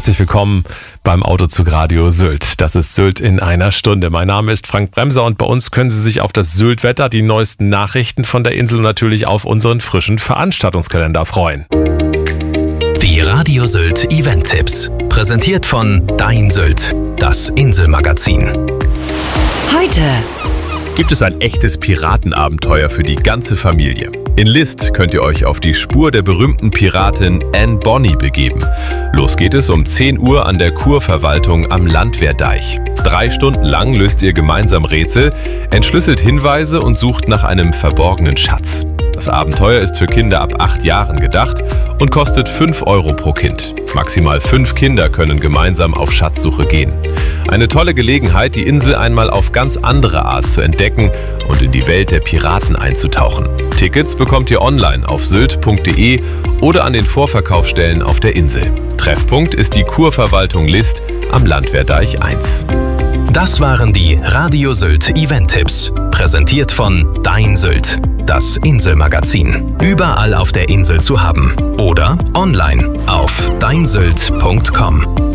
Herzlich willkommen beim Autozug Radio Sylt. Das ist Sylt in einer Stunde. Mein Name ist Frank Bremser und bei uns können Sie sich auf das Sylt-Wetter, die neuesten Nachrichten von der Insel und natürlich auf unseren frischen Veranstaltungskalender freuen. Die Radio Sylt Event-Tipps. Präsentiert von Dein Sylt, das Inselmagazin. Heute gibt es ein echtes Piratenabenteuer für die ganze Familie. In List könnt ihr euch auf die Spur der berühmten Piratin Anne Bonny begeben. Los geht es um 10 Uhr an der Kurverwaltung am Landwehrdeich. 3 Stunden lang löst ihr gemeinsam Rätsel, entschlüsselt Hinweise und sucht nach einem verborgenen Schatz. Das Abenteuer ist für Kinder ab 8 Jahren gedacht und kostet 5 Euro pro Kind. Maximal 5 Kinder können gemeinsam auf Schatzsuche gehen. Eine tolle Gelegenheit, die Insel einmal auf ganz andere Art zu entdecken und in die Welt der Piraten einzutauchen. Tickets bekommt ihr online auf sylt.de oder an den Vorverkaufsstellen auf der Insel. Treffpunkt ist die Kurverwaltung List am Landwehrdeich 1. Das waren die Radio Sylt Event-Tipps. Präsentiert von Dein Sylt, das Inselmagazin. Überall auf der Insel zu haben. Oder online auf deinsylt.com.